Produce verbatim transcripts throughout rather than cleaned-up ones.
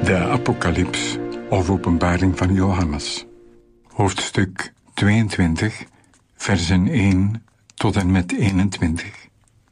De Apocalyps, of Openbaring van Johannes. Hoofdstuk tweeëntwintig, versen één tot en met eenentwintig.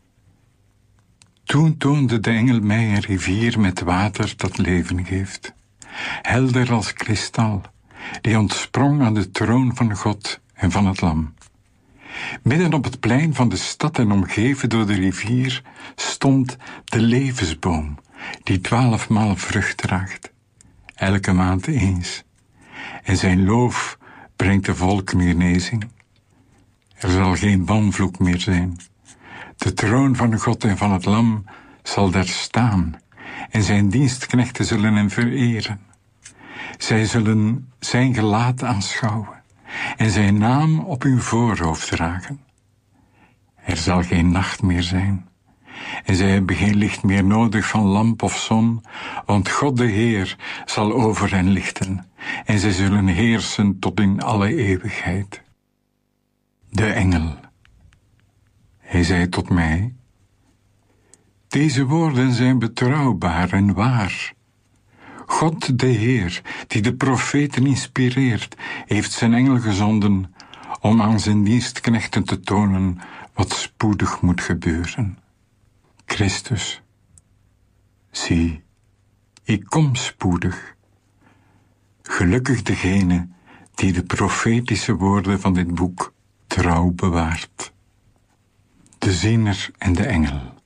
Toen toonde de engel mij een rivier met water dat leven geeft, helder als kristal, die ontsprong aan de troon van God en van het Lam. Midden op het plein van de stad en omgeven door de rivier stond de levensboom, die twaalfmaal vrucht draagt, elke maand eens. En zijn loof brengt de volken genezing. Er zal geen banvloek meer zijn. De troon van God en van het Lam zal daar staan, en zijn dienstknechten zullen hem vereren. Zij zullen zijn gelaat aanschouwen en zijn naam op hun voorhoofd dragen. Er zal geen nacht meer zijn, en zij hebben geen licht meer nodig van lamp of zon, want God de Heer zal over hen lichten, en zij zullen heersen tot in alle eeuwigheid. De engel, hij zei tot mij: deze woorden zijn betrouwbaar en waar. God de Heer, die de profeten inspireert, heeft zijn engel gezonden om aan zijn dienstknechten te tonen wat spoedig moet gebeuren. Christus, zie, ik kom spoedig. Gelukkig degene die de profetische woorden van dit boek trouw bewaart. De ziener en de engel.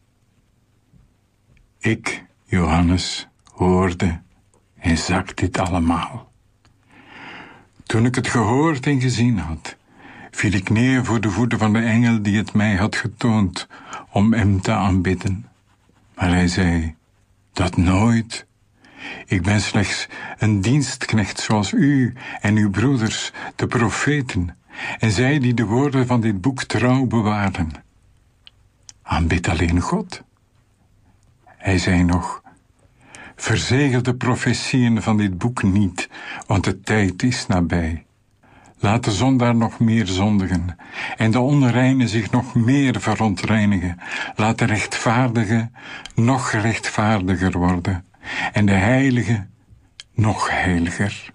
Ik, Johannes, hoorde en zag dit allemaal. Toen ik het gehoord en gezien had, viel ik neer voor de voeten van de engel die het mij had getoond, om hem te aanbidden. Maar hij zei: dat nooit. Ik ben slechts een dienstknecht zoals u en uw broeders, de profeten, en zij die de woorden van dit boek trouw bewaren. Aanbid alleen God. Hij zei nog: verzegel de profetieën van dit boek niet, want de tijd is nabij. Laat de zondaar nog meer zondigen, en de onreine zich nog meer verontreinigen. Laat de rechtvaardige nog rechtvaardiger worden, en de heilige nog heiliger.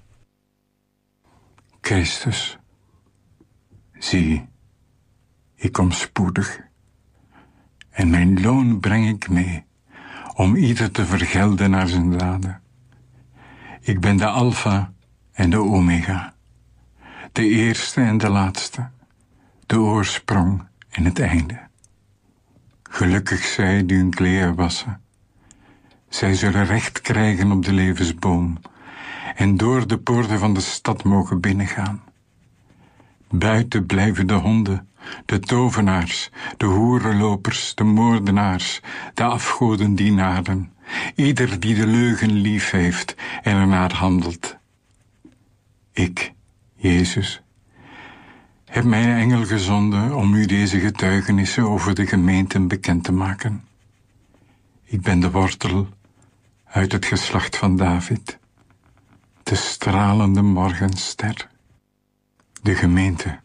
Christus, zie, ik kom spoedig, en mijn loon breng ik mee, om ieder te vergelden naar zijn daden. Ik ben de Alpha en de Omega, de eerste en de laatste, de oorsprong en het einde. Gelukkig zij die hun kleren wassen. Zij zullen recht krijgen op de levensboom en door de poorten van de stad mogen binnengaan. Buiten blijven de honden, de tovenaars, de hoerenlopers, de moordenaars, de afgodendienaren, ieder die de leugen lief heeft en ernaar handelt. Ik, Jezus, heb mijn engel gezonden om u deze getuigenissen over de gemeenten bekend te maken. Ik ben de wortel uit het geslacht van David, de stralende morgenster, de gemeente.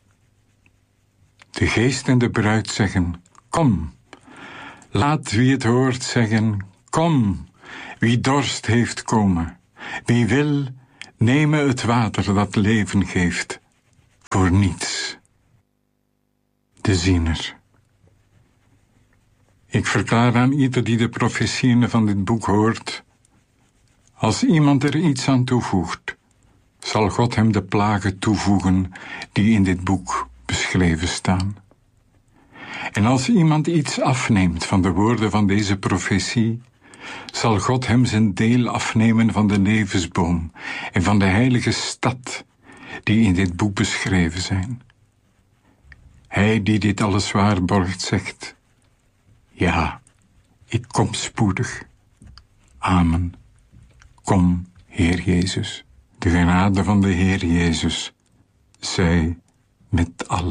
De geest en de bruid zeggen: kom. Laat wie het hoort zeggen: kom. Wie dorst heeft, komen. Wie wil, neme het water dat leven geeft, voor niets. De ziener. Ik verklaar aan ieder die de profetieën van dit boek hoort: als iemand er iets aan toevoegt, zal God hem de plagen toevoegen die in dit boek beschreven staan. En als iemand iets afneemt van de woorden van deze profetie, zal God hem zijn deel afnemen van de levensboom en van de heilige stad die in dit boek beschreven zijn. Hij die dit alles waarborgt zegt: ja, ik kom spoedig. Amen. Kom, Heer Jezus. De genade van de Heer Jezus zij met allen.